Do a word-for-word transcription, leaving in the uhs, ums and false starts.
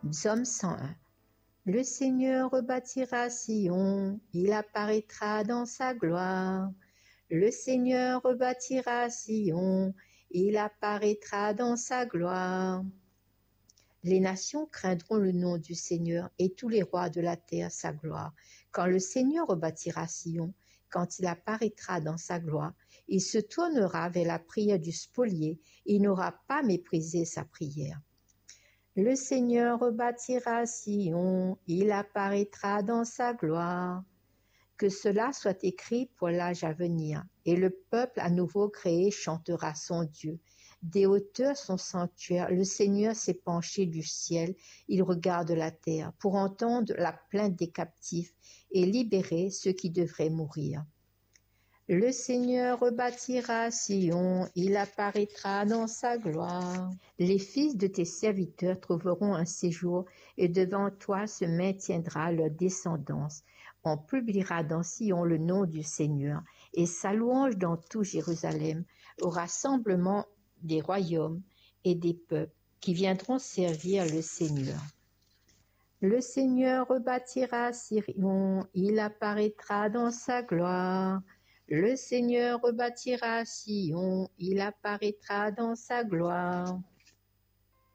Psaume cent un. Le Seigneur rebâtira Sion, il apparaîtra dans sa gloire. Le Seigneur rebâtira Sion, il apparaîtra dans sa gloire. Les nations craindront le nom du Seigneur et tous les rois de la terre sa gloire. Quand le Seigneur rebâtira Sion, quand il apparaîtra dans sa gloire, il se tournera vers la prière du spolié, il n'aura pas méprisé sa prière. Le Seigneur rebâtira Sion, il apparaîtra dans sa gloire. Que cela soit écrit pour l'âge à venir, et le peuple à nouveau créé chantera son Dieu. Des hauteurs son sanctuaire, le Seigneur s'est penché du ciel, il regarde la terre pour entendre la plainte des captifs et libérer ceux qui devraient mourir. Le Seigneur rebâtira Sion, il apparaîtra dans sa gloire. Les fils de tes serviteurs trouveront un séjour, et devant toi se maintiendra leur descendance. On publiera dans Sion le nom du Seigneur, et sa louange dans tout Jérusalem, au rassemblement des royaumes et des peuples qui viendront servir le Seigneur. Le Seigneur rebâtira Sion, il apparaîtra dans sa gloire. Le Seigneur rebâtira Sion, il apparaîtra dans sa gloire.